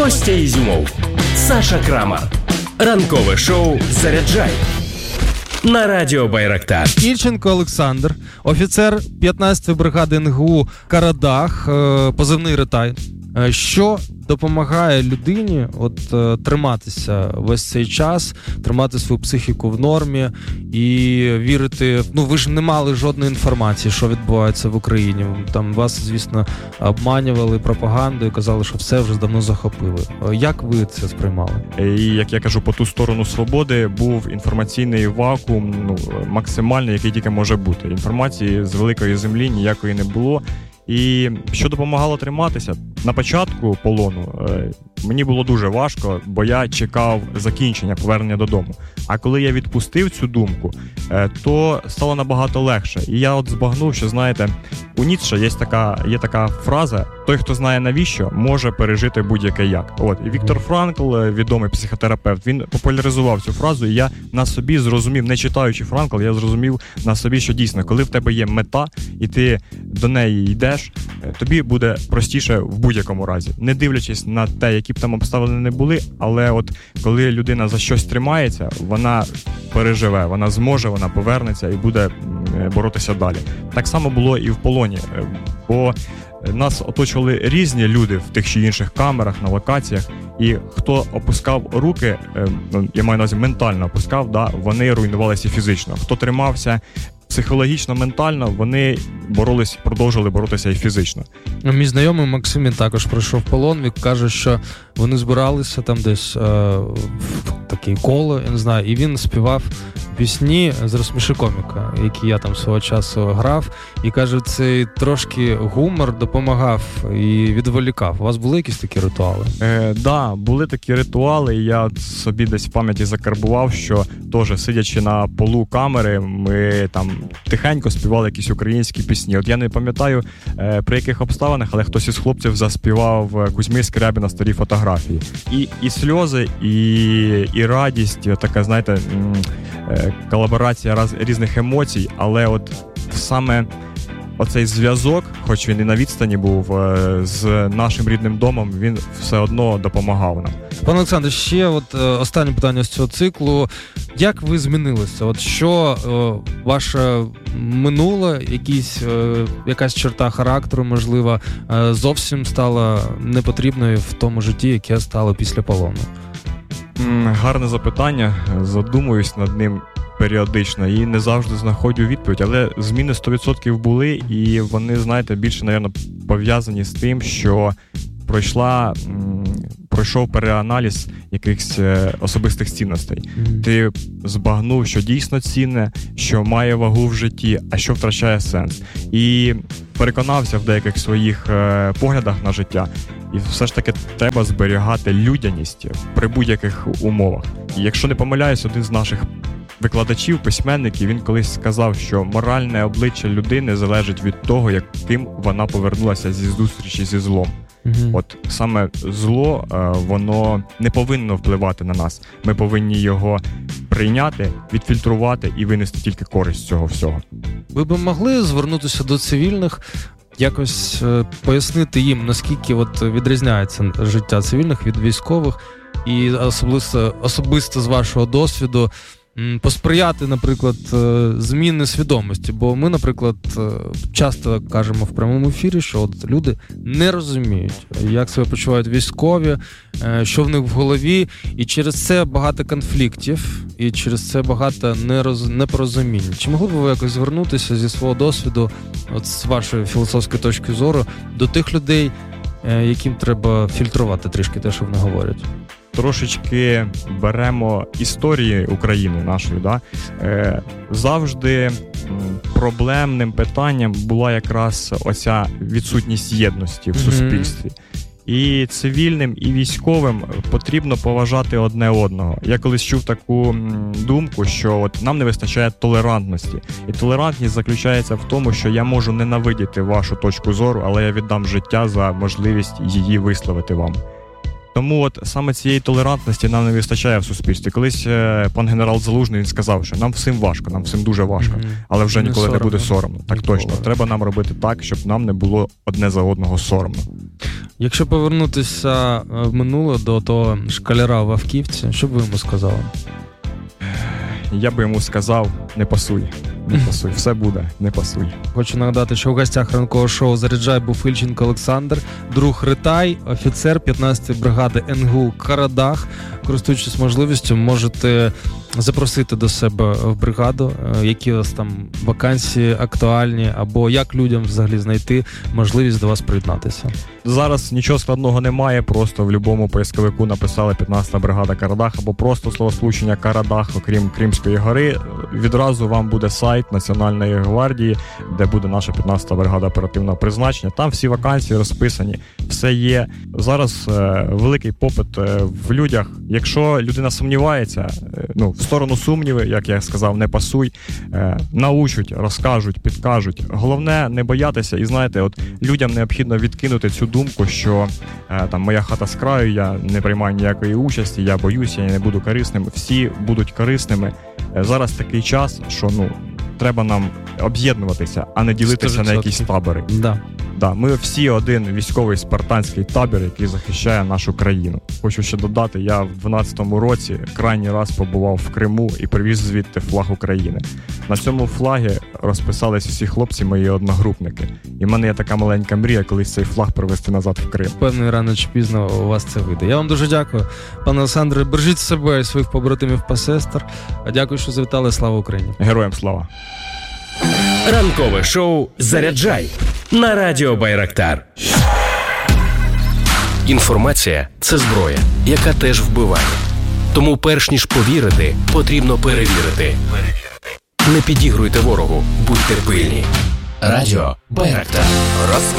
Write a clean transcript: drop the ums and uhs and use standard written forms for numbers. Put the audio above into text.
Костя Ізюмов, Саша Крамар. Ранкове шоу «Заряджай» на радіо Байрактар. Ільченко Олександр, офіцер 15-ї бригади НГУ «Карадах», позивний «Ретай». Що допомагає людині триматися весь цей час, тримати свою психіку в нормі і вірити... ви ж не мали жодної інформації, що відбувається в Україні. Там вас, звісно, обманювали пропагандою, казали, що все вже давно захопили. Як ви це сприймали? І, як я кажу, по ту сторону свободи був інформаційний вакуум, максимальний, який тільки може бути. Інформації з великої землі ніякої не було. І що допомагало триматися? На початку полону мені було дуже важко, бо я чекав закінчення, повернення додому. А коли я відпустив цю думку, то стало набагато легше. І я збагнув, що, знаєте, у Ніцше є така фраза: той, хто знає навіщо, може пережити будь-яке як. І Віктор Франкл, відомий психотерапевт, він популяризував цю фразу, і я на собі зрозумів, не читаючи Франкл, я зрозумів на собі, що дійсно, коли в тебе є мета, і ти до неї йдеш, тобі буде простіше в будь-якому разі. Не дивлячись на те, які б там обставини не були, але коли людина за щось тримається, вона переживе, вона зможе, вона повернеться і буде боротися далі. Так само було і в полоні, бо нас оточували різні люди в тих чи інших камерах, на локаціях, і хто опускав руки, я маю на увазі ментально опускав, вони руйнувалися фізично. Хто тримався психологічно, ментально, вони продовжували боротися і фізично. Мій знайомий Максим також пройшов полон, він каже, що вони збиралися там десь в таке коло, я не знаю, і він співав пісні з «Розсміши коміка», які я там свого часу грав, і каже, цей трошки гумор допомагав і відволікав. У вас були якісь такі ритуали? Були такі ритуали, і я собі десь в пам'яті закарбував, що теж сидячи на полу камери, ми там тихенько співали якісь українські пісні. Я не пам'ятаю, при яких обставинах, але хтось із хлопців заспівав Кузьми Скрябіна «Старі фотографії». І сльози, і радість, така, знаєте, колаборація різних емоцій, але саме оцей зв'язок, хоч він і на відстані був, з нашим рідним домом, він все одно допомагав нам. Пане Олександре, ще останнє питання з цього циклу. Як ви змінилися? Що ваше минуле, якась черта характеру, можливо, зовсім стала непотрібною в тому житті, яке стало після полону? Гарне запитання, задумуюсь над ним періодично і не завжди знаходжу відповідь, але зміни 100% були, і вони, знаєте, більше, мабуть, пов'язані з тим, що пройшов переаналіз якихось особистих цінностей. Ти збагнув, що дійсно цінне, що має вагу в житті, а що втрачає сенс. І переконався в деяких своїх поглядах на життя. І все ж таки треба зберігати людяність при будь-яких умовах. І якщо не помиляюсь, один з наших викладачів, письменників, він колись сказав, що моральне обличчя людини залежить від того, яким вона повернулася зі зустрічі зі злом. Саме зло, воно не повинно впливати на нас. Ми повинні його прийняти, відфільтрувати і винести тільки користь з цього всього. Ви б могли звернутися до цивільних, якось пояснити їм, наскільки відрізняється життя цивільних від військових, і особисто з вашого досвіду посприяти, наприклад, зміни свідомості. Бо ми, наприклад, часто кажемо в прямому ефірі, що люди не розуміють, як себе почувають військові, що в них в голові, і через це багато конфліктів, і через це багато непорозумінь. Чи могли б ви якось звернутися зі свого досвіду, з вашої філософської точки зору, до тих людей, яким треба фільтрувати трішки те, що вони говорять? Трошечки беремо історії України нашої, завжди проблемним питанням була якраз оця відсутність єдності в суспільстві. І цивільним, і військовим потрібно поважати одне одного. Я колись чув таку думку, що нам не вистачає толерантності. І толерантність заключається в тому, що я можу ненавидіти вашу точку зору, але я віддам життя за можливість її висловити вам. Тому от саме цієї толерантності нам не вистачає в суспільстві. Колись пан генерал Залужний, він сказав, що нам всім важко, нам всім дуже важко, але вже ніколи не буде соромно. Так Ніколи. точно. Треба нам робити так, щоб нам не було одне за одного соромно. Якщо повернутися в минуле до того школяра в Авківці, що б ви йому сказали? Я би йому сказав, не пасуй, все буде, не пасуй. Хочу нагадати, що у гостях ранкового шоу «Заряджай» був Ільченко Олександр, друг Ритай, офіцер 15-ї бригади НГУ «Карадах». Користуючись можливістю, можете запросити до себе в бригаду, які у вас там вакансії актуальні, або як людям взагалі знайти можливість до вас приєднатися. Зараз нічого складного немає, просто в будь-якому поисковику написали 15-та бригада Карадах, або просто словосполучення Карадах, окрім Кримської гори, відразу вам буде сайт Національної гвардії, де буде наша 15-та бригада оперативного призначення. Там всі вакансії розписані, все є. Зараз великий попит в людях. Якщо людина сумнівається, в сторону сумніви, як я сказав, не пасуй, научуть, розкажуть, підкажуть. Головне не боятися і, знаєте, от людям необхідно відкинути цю думку, що там моя хата з краю, я не приймаю ніякої участі, я боюся, я не буду корисним. Всі будуть корисними. Зараз такий час, що треба нам об'єднуватися, а не ділитися 100%. На якісь табори. Да, ми всі один військовий спартанський табір, який захищає нашу країну. Хочу ще додати, я в 12-му році крайній раз побував в Криму і привіз звідти флаг України. На цьому флагі розписались всі хлопці, мої одногрупники. І в мене є така маленька мрія, колись цей флаг привезти назад в Крим. Певно, рано чи пізно у вас це вийде. Я вам дуже дякую, пане Олександре. Бережіть себе і своїх побратимів по сестер. А дякую, що завітали. Слава Україні! Героям слава! Ранкове шоу «Заряджай» на Радіо Байрактар. Інформація – це зброя, яка теж вбиває. Тому перш ніж повірити, потрібно перевірити. Не підігруйте ворогу, будьте пильні. Радіо Байрактар.